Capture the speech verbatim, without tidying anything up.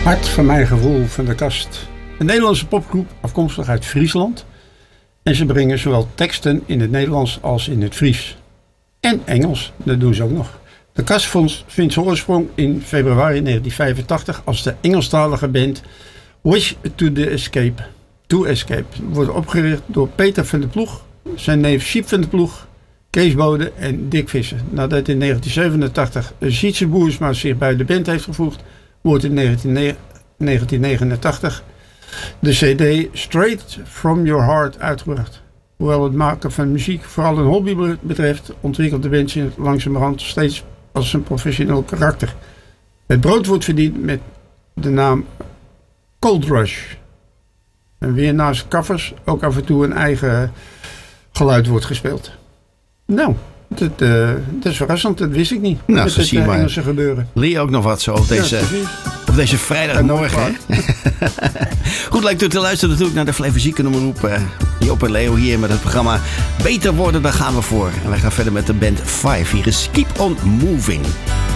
Hart van mijn gevoel van de kast. Een Nederlandse popgroep afkomstig uit Friesland. En ze brengen zowel teksten in het Nederlands als in het Fries. En Engels, dat doen ze ook nog. De kast vindt zijn oorsprong in februari negentien vijfentachtig als de Engelstalige band Wish to the Escape. To Escape wordt opgericht door Peter van der Ploeg, zijn neef Siep van der Ploeg, Kees Bode en Dick Visser. Nadat in negentien zevenentachtig Sietse Boersma zich bij de band heeft gevoegd, wordt in negentien negenentachtig de cd Straight From Your Heart uitgebracht. Hoewel het maken van muziek vooral een hobby betreft, ontwikkelt de band zich langzamerhand steeds als een professioneel karakter. Het brood wordt verdiend met de naam Cold Rush. En weer naast covers ook af en toe een eigen geluid wordt gespeeld. Nou, dat, uh, dat is verrassend, dat wist ik niet. Nou, dat zo het zie je uh, maar. Engelse gebeuren. Leer je ook nog wat zo op deze, Ja, op deze vrijdagmorgen. Hè? Goed, lijkt u te luisteren natuurlijk naar de Flevozieke omroep. Uh, Job en Leo hier met het programma Beter Worden, daar gaan we voor. En wij gaan verder met de band Five. Hier is Keep On Moving.